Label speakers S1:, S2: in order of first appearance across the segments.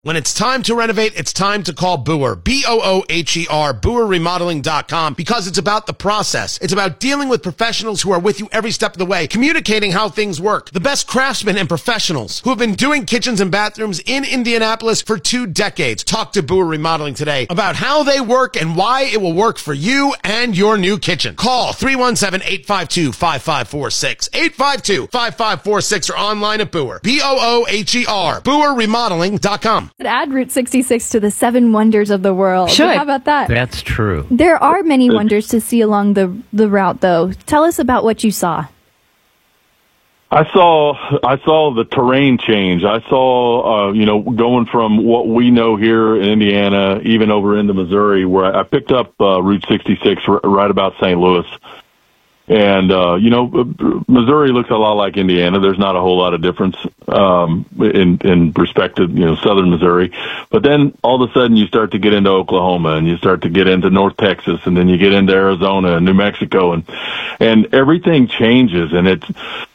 S1: When it's time to renovate, it's time to call Booher, B-O-O-H-E-R, BooherRemodeling.com, because it's about the process. It's about dealing with professionals who are with you every step of the way, communicating how things work. The best craftsmen and professionals who have been doing kitchens and bathrooms in Indianapolis for 2 decades. Talk to Booher Remodeling today about how they work and why it will work for you and your new kitchen. Call 317-852-5546, 852-5546, or online at Booher, B-O-O-H-E-R, BooherRemodeling.com.
S2: Add Route 66 to the 7 wonders of the world.
S3: Should.
S2: How about that?
S4: That's true.
S2: There are many wonders to see along the route, though. Tell us about what you saw.
S5: I saw the terrain change. I saw, going from what we know here in Indiana, even over into Missouri, where I picked up Route 66 right about St. Louis. And, Missouri looks a lot like Indiana. There's not a whole lot of difference in respect to, southern Missouri. But then all of a sudden you start to get into Oklahoma, and you start to get into North Texas, and then you get into Arizona and New Mexico, and everything changes. And it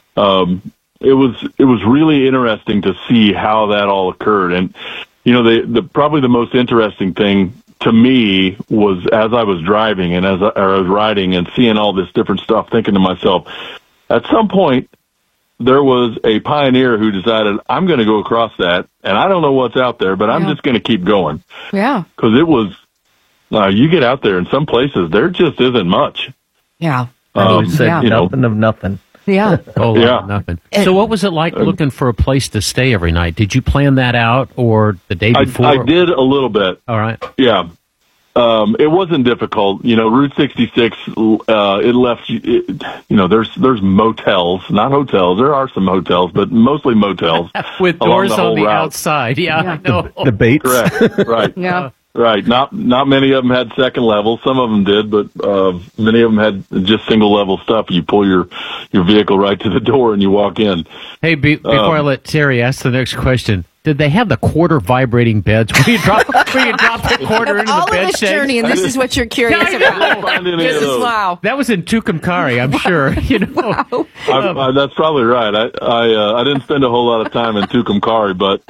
S5: was really interesting to see how that all occurred. And, probably the most interesting thing to me was, as I was driving and as I was riding and seeing all this different stuff, thinking to myself, at some point there was a pioneer who decided, I'm going to go across that, and I don't know what's out there, but I'm just going to keep going.
S3: Yeah.
S5: Because it was, you get out there in some places, there just isn't much.
S3: Yeah.
S4: Nothing of nothing.
S3: Yeah.
S4: Nothing. So what was it like looking for a place to stay every night? Did you plan that out, or the day before?
S5: I did a little bit.
S4: All right.
S5: Yeah. It wasn't difficult. Route 66, it left, there's motels, not hotels. There are some hotels, but mostly motels.
S4: With doors on the outside. Yeah, I know.
S6: The baits.
S5: Correct. Right.
S3: Yeah.
S5: Right. Not many of them had second level. Some of them did, but many of them had just single level stuff. You pull your vehicle right to the door and you walk in.
S4: Hey, before I let Terry ask the next question, did they have the quarter vibrating beds where you drop the quarter into the bed?
S3: All of this journey, and this is what you're curious about. Wow.
S4: That was in Tucumcari, I'm sure.
S3: Wow.
S5: That's probably right. I didn't spend a whole lot of time in Tucumcari, but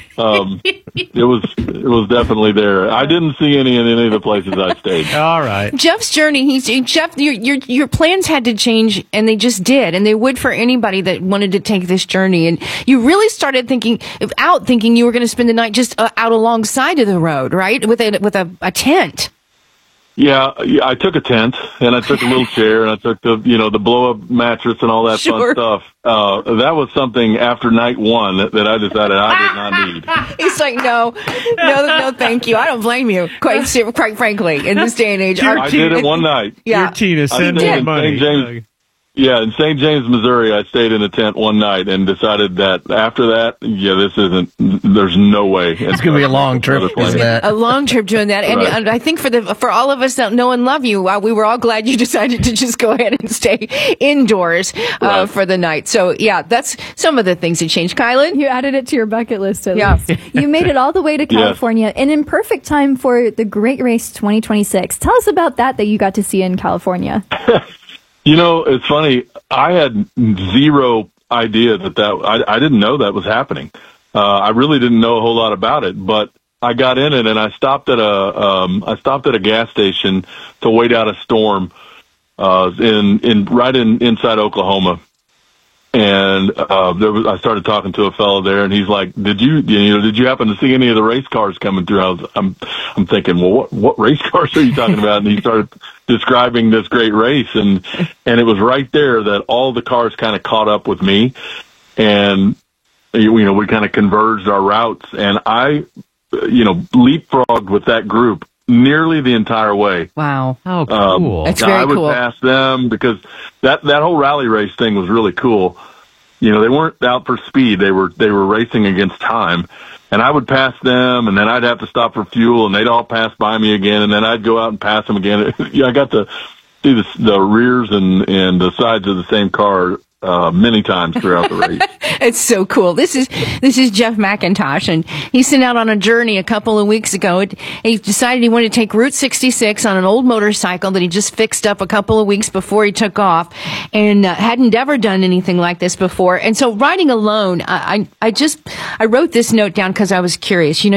S5: it was definitely there. I didn't see any in any of the places I stayed.
S4: All right.
S3: Jeff's journey. Jeff, your plans had to change, and they just did, and they would for anybody that wanted to take this journey. And you really started thinking you were going to spend the night just out alongside of the road, right, with a tent.
S5: Yeah, I took a tent, and I took a little chair, and I took the blow up mattress and all that fun stuff. That was something after night 1 that I decided I did not need.
S3: He's like, no, thank you. I don't blame you. Quite frankly, in this day and age,
S5: I did it one night.
S3: Yeah,
S4: your Tina, send me money.
S5: Yeah, in St. James, Missouri, I stayed in a tent one night and decided that after that, there's no way.
S6: It's going to be a long trip, isn't it?
S3: A long trip doing that. And, and I think for all of us that know and love you, we were all glad you decided to just go ahead and stay indoors for the night. So, yeah, that's some of the things that changed. Kylan?
S2: You added it to your bucket list at least. You made it all the way to California and in perfect time for the Great Race 2026. Tell us about that you got to see in California.
S5: It's funny. I had zero idea that I didn't know that was happening. I really didn't know a whole lot about it, but I got in it and I stopped at a gas station to wait out a storm inside Oklahoma. And I started talking to a fellow there, and he's like, "Did you happen to see any of the race cars coming through?" I'm thinking, well, what race cars are you talking about? And he started describing this great race, and it was right there that all the cars kind of caught up with me, and we kind of converged our routes, and I leapfrogged with that group nearly the entire way.
S3: Wow.
S4: Oh, cool.
S3: That's very cool.
S5: I would pass them because that whole rally race thing was really cool. They weren't out for speed. They were racing against time. And I would pass them, and then I'd have to stop for fuel, and they'd all pass by me again, and then I'd go out and pass them again. I got to see the rears and the sides of the same car many times throughout the race.
S3: It's so cool. This is Jeff McIntosh, and he sent out on a journey a couple of weeks ago. He decided he wanted to take Route 66 on an old motorcycle that he just fixed up a couple of weeks before he took off, and hadn't ever done anything like this before. And so riding alone, I wrote this note down because I was curious.